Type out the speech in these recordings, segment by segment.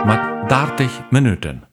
mit 30 Minuten.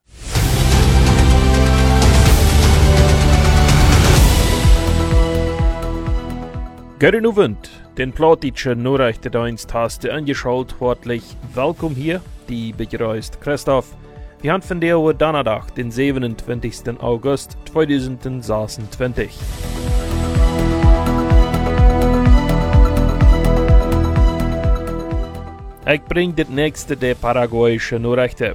Guten Abend, den plattdeutschen Nachrichtendienst hast du angeschaut. Herzlich willkommen hier, die begrüßt Christoph. Wir haben von der Uhr Donnerstag, den 27. August 2026. Ich bring das nächste der paraguayischen Nachrichten.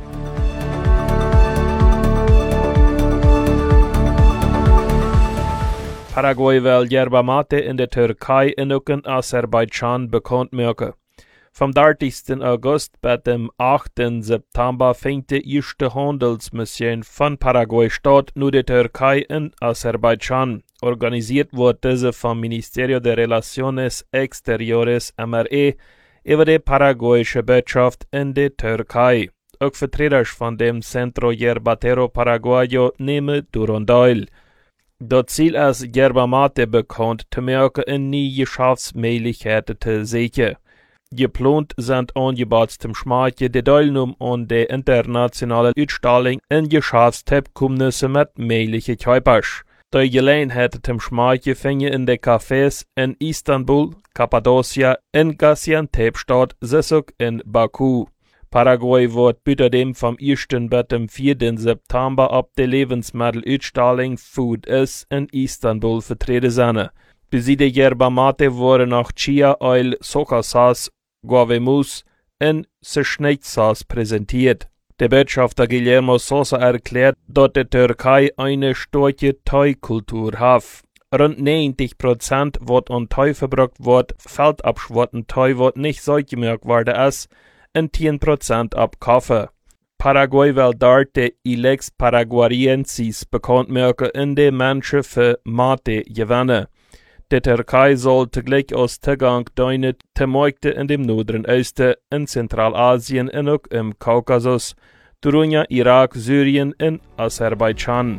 Paraguay will Yerba Mate in der Türkei und auch in Aserbaidschan bekannt machen. Vom 30. August bis dem 8. September fängt die erste Handelsmission von Paraguay statt, nur der Türkei und Aserbaidschan. Organisiert wird diese vom Ministerio de Relaciones Exteriores MRE über die paraguayische Botschaft in der Türkei. Auch Vertreter von dem Centro Yerbatero Paraguayo nehmen daran teil. Das Ziel ist, Yerba Mate bekannt zu machen und nie Geschäftsmöglichkeiten zu sichern. Geplant sind Angebote zum Schmachen der Teilnahme an der internationalen Ausstellung in Geschäftstätigkeiten mit möglichen Käufern. Die Gelegenheit zum Schmachen fingen in den Cafés in Istanbul, Kappadocia, in Gaziantep-Stadt, Sissuk in Baku. Paraguay wird außerdem vom 1. bis dem 4. September ab der Lebensmittelausstellung Food is in Istanbul vertreten sein. Bei der Yerba Mate wurden noch Chia Oil, Sojasauce, Guavemus und Schneitsauce präsentiert. Der Botschafter Guillermo Sosa erklärt, dass die Türkei eine starke Teekultur hat. Rund 90% was an Tee verbraucht wird, fällt ab schwarzen Tee, was nicht so gemerkt worden ist, und 10% ab Kaffee. Paraguay will dort die Ilex Paraguariensis bekannt machen, in der Menschen für Mate gewinnen. Die Türkei soll zugleich aus Zugang deinen zu Märkten in dem Norderen Osten, in Zentralasien und auch im Kaukasus, darunter Irak, Syrien und Aserbaidschan.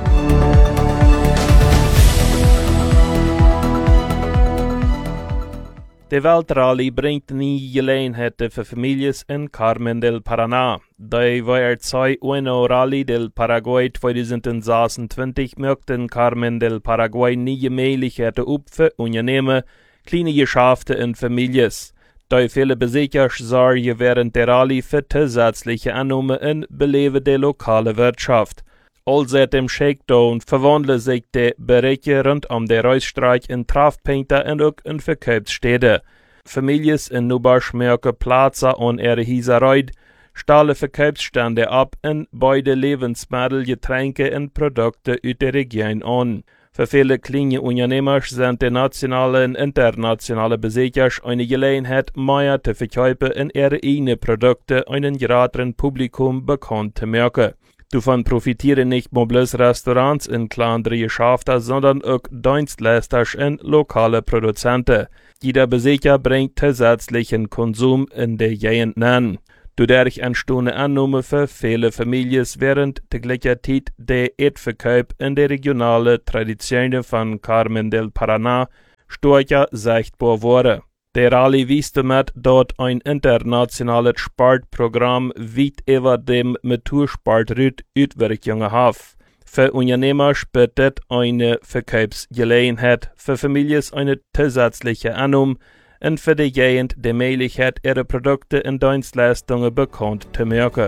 Die Weltrallye bringt nie Gelegenheiten für Familien in Carmen del Paraná. Die WR2 Ueno Rallye del Paraguay 2026 möchten Carmen del Paraguay nie Möglichkeiten auf für Unternehmen, kleine Geschäfte und Familien. Die viele Besucher sorgen während der Rallye für zusätzliche Einnahmen und beleben die lokale Wirtschaft. All seit dem Shakedown verwandeln sich die Bereiche rund um den Reisstreik in Treffpunkte und auch in Verkaufsstädte. Familien in Nubasch merken Plätze an ihre Häuser, stellen Verkaufsstände ab und beide Lebensmittel, Getränke und Produkte aus der Region an. Für viele kleine Unternehmer sind die nationalen und internationalen Besucher eine Gelegenheit, mehr zu verkaufen und ihre eigenen Produkte einem größeren Publikum bekannt zu machen. Davon profitieren nicht nur bloß Restaurants und kleinere Geschäfte, sondern auch Dienstleister und lokale Produzenten. Jeder Besucher bringt zusätzlichen Konsum in der Gegend an. Dadurch entstehen Annahme für viele Familien, während der gleichen Zeit der Eidverkauf in der regionalen Traditionen von Carmen del Paraná stärker sichtbar wurde. Der Rallye wies damit, dass ein internationales Sportprogramm weit über dem Motorsportroute Auswirkungen hat. Für Unternehmer bietet eine Verkaufsgelegenheit, für Familien eine zusätzliche Einnahme und für die Gegend die Möglichkeit, ihre Produkte und Dienstleistungen bekannt zu machen.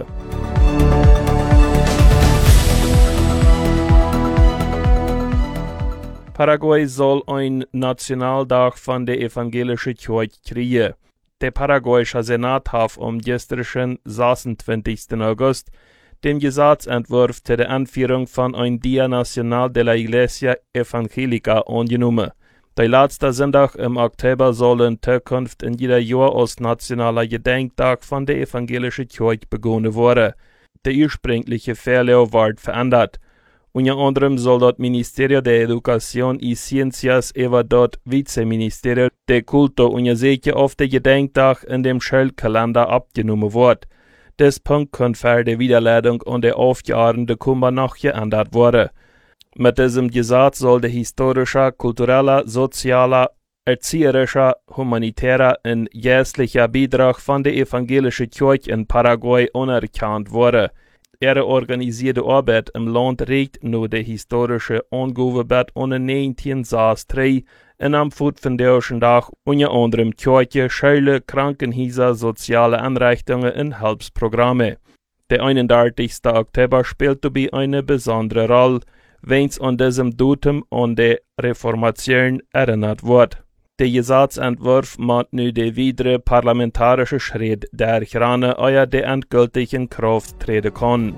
Paraguay soll ein Nationaltag von der evangelischen Kirche kriegen. Der paraguayische Senat hat am gestrigen 26. August den Gesetzentwurf zur Einführung von ein Día Nacional de la Iglesia Evangelica angenommen. Der letzte Sonntag im Oktober soll in Zukunft in jeder Jahr als nationaler Gedenktag von der evangelischen Kirche begonnen werden. Der ursprüngliche Verlauf wird verändert. Unter anderem soll das Ministerio de Educación y Ciencias über das Vizeministerio de Culto untersuchen, auf der Gedenktag in dem Schulkalender abgenommen wird. Das Punkt kann für die Wiederladung und der aufgeordnete Kummer noch geändert werden. Mit diesem Gesetz soll der historische, kulturelle, soziale erzieherischer, humanitärer und geistlicher Beitrag von der evangelischen Kirche in Paraguay anerkannt wurde. Ihre organisierte Arbeit im Land reicht nur der historische Angabenbett ohne 1963 und am Voet van Dag unter anderem Kirche, Schulen, Krankenhäuser, soziale Einrichtungen und Hilfsprogramme. Der 31. Oktober spielt dabei eine besondere Rolle, wenn es an diesem Datum an die Reformation erinnert wird. Der Gesetzentwurf macht nun die weitere parlamentarische Schritt durchran, ehe der endgültig in Kraft treten kann.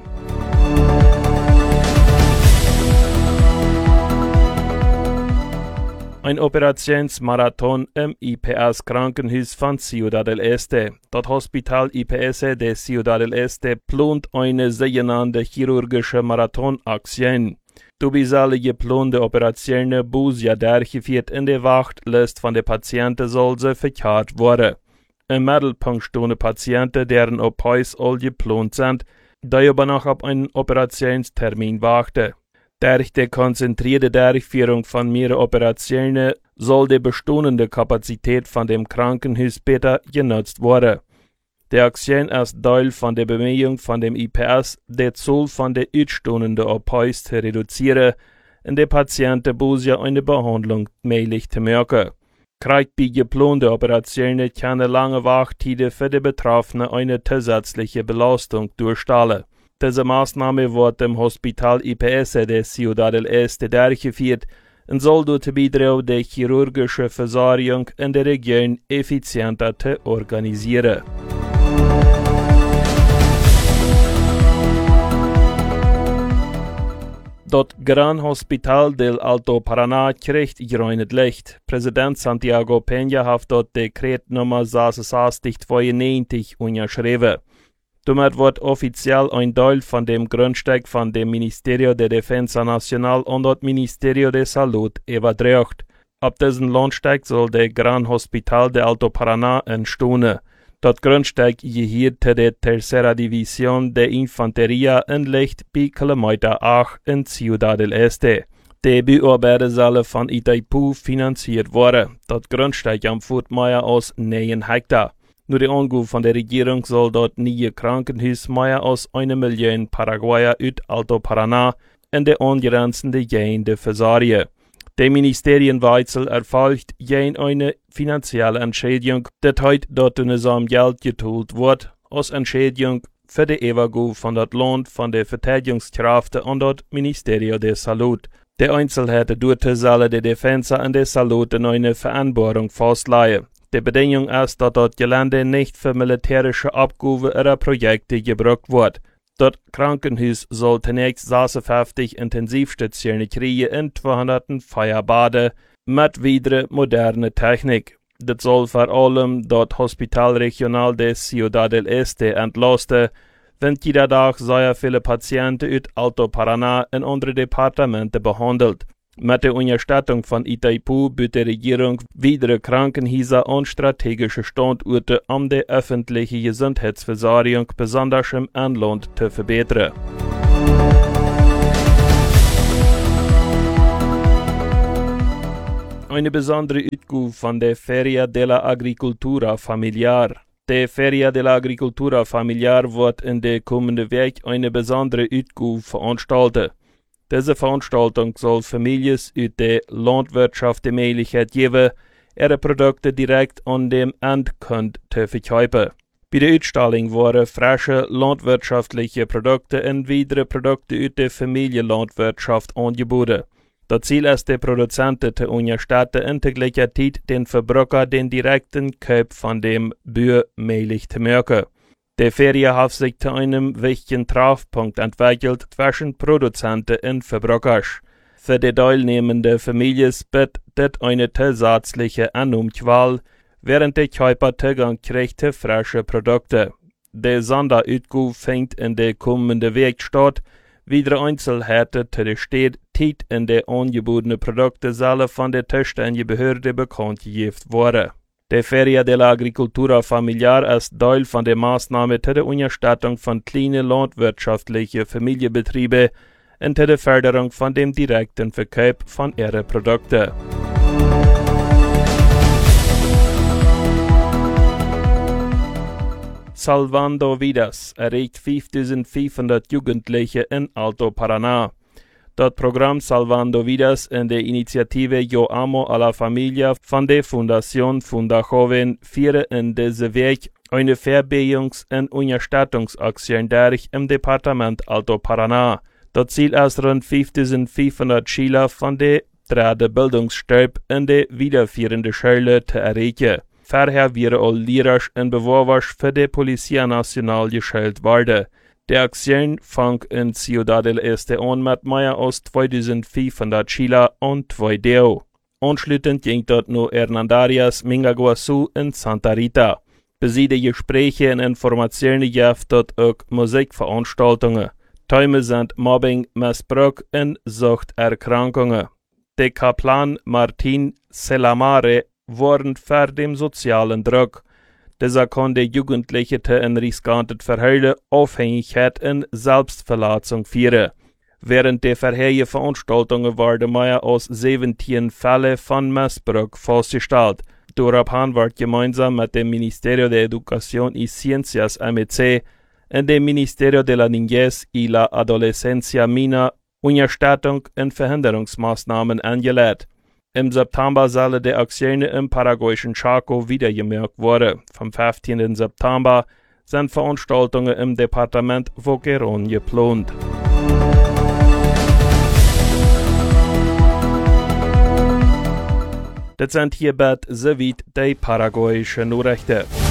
Ein Operationsmarathon im IPS-Krankenhaus von Ciudad del Este. Das Hospital IPS de Ciudad del Este plant eine sogenannte chirurgische Marathonaktion. Dabei sollen geplante Operationen Busia durchgeführt in der Warteliste von den Patienten soll sie verkehrt werden. Im Mittelpunkt stehen Patienten, deren OPs all geplant sind, die aber noch auf einen Operationstermin warten. Durch die konzentrierte Durchführung von mehreren Operationen soll die bestehende Kapazität von dem Krankenhaus besser genutzt werden. Die Aktion ist Teil von der Bemühung von dem IPS, die Zahl von den ausstehenden OPs zu reduzieren und die Patienten Busia eine Behandlung möglich zu machen. Kriegt bei geplanten Operationen keine lange Wartezeit für die Betroffenen eine zusätzliche Belastung durchstellen. Diese Maßnahme wird im Hospital IPS de Ciudad del Este durchgeführt und soll dazu beitragen, die chirurgische Versorgung in der Region effizienter zu organisieren. Das Gran Hospital del Alto Paraná kriegt grünes Licht. Präsident Santiago Peña hat das Dekret Nummer 6692 unterschrieben. Damit wird offiziell ein Teil von dem Grundstück von dem Ministerio de Defensa Nacional und das Ministerio de Salud übertragen. Auf diesem Landstück soll der Gran Hospital de Alto Paraná entstehen. Das Grundstück gehört zu der Tercera División de Infantería und liegt bei Kilometer 8 in Ciudad del Este. Die Bauarbeiten sollen von Itaipu finanziert werden. Das Grundstück umfasst mehr als 9 Hektar. Nur die Angabe von der Regierung soll dort neue Krankenhaus mehr als 1 Million Paraguayer aus Alto Paraná in der angrenzenden Gegend versorgen. Der Ministerienwechsel erfolgt gegen eine finanzielle Entschädigung, die heute dort in seinem Geld geteilt wird, als Entschädigung für die Übergabe von das Land von der Verteidigungskräfte an das Ministerio de Salud. Der Einzelheiten dort sollen die Defensa und der Salud in eine Vereinbarung festlegen. Die Bedingung ist, dass das Gelände nicht für militärische Abgaben oder Projekte gebraucht wird. Das Krankenhaus soll zunächst 56 Intensivstationen kriegen in 200 Feuerbaden mit weiterer moderner Technik. Das soll vor allem das Hospital Regional de Ciudad del Este entlasten, wenn jeder Tag sehr viele Patienten aus Alto Paraná in andere Departemente behandelt. Mit der Unterstützung von Itaipu bietet die Regierung weitere Krankenhäuser und strategische Standorte, um die öffentliche Gesundheitsversorgung besonders im Inland zu verbessern. Eine besondere Ausgabe von der Feria de la Agricultura Familiar. Die Feria de la Agricultura Familiar wird in der kommenden Woche eine besondere Ausgabe veranstalten. Diese Veranstaltung soll Familien aus der Landwirtschaft die Möglichkeit geben, ihre Produkte direkt an dem Endkunden zu verkaufen. Bei der Ausstellung wurden frische landwirtschaftliche Produkte und weitere Produkte aus der Familienlandwirtschaft angeboten. Das Ziel ist, die Produzenten zu unterstützen und zur gleichen Zeit den Verbraucher den direkten Kauf von dem Bauer möglich zu machen. Die Ferie hat sich zu einem wichtigen Treffpunkt entwickelt zwischen Produzenten und Verbrauchern. Für die teilnehmende Familien bietet eine zusätzliche Einnahmequelle, während der Käufer Zugang kriegt zu frischen Produkten. Die Sonderausgabe findet in der kommenden Woche statt. Weitere Einzelheiten zu der Zeit in der angebotenen Produkte sollen von der zuständigen Behörde bekannt gegeben werden. Die Feria de la Agricultura Familiar ist Teil von der Maßnahme zur Unterstützung von kleinen landwirtschaftlichen Familienbetrieben und zur Förderung von dem direkten Verkauf von ihren Produkten. Salvando Vidas erregt 5500 Jugendliche in Alto Paraná. Das Programm Salvando Vidas in der Initiative Yo Amo a la Familia von der Fundación Funda Joven führen in diese Weg eine Verbesserungs- und Unterstützungsaktion durch im Departement Alto Paraná. Das Ziel ist rund 5500 Schüler von der dritten Bildungsstab in der wiederführenden Schule zu erreichen. Vorher wäre all Lehrer und Bewerber für die Polizia Nacional gestellt worden. Die Aktion fang in Ciudad del Este an mit mehr als 2500 Schüler und 2 Deo. Anschließend ging dort nur Hernandarias, Mingaguazu und Santa Rita. Besiede Gespräche und Informationen gibt dort auch Musikveranstaltungen. Themen sind Mobbing, Missbrauch und Suchterkrankungen. Der Kaplan Martin Selamare warnt vor dem sozialen Druck. Dieser kann die Jugendliche zu ein riskantes Verhalten, Aufhängigkeit und Selbstverletzung führen. Während der vorherigen Veranstaltungen wurden mehr als 17 Fälle von Missbrauch festgestellt. Daraufhin wird gemeinsam mit dem Ministerio de Educación y Ciencias MEC und dem Ministerio de la Niñez y la Adolescencia MINA Unterstützung und Verhinderungsmaßnahmen angelegt. Im September sollen die Aktionen im paraguayischen Chaco wiedergemerkt werden. Vom 15. September sind Veranstaltungen im Departement Boquerón geplant. Das sind hierbei soweit die paraguayischen Nachrichten.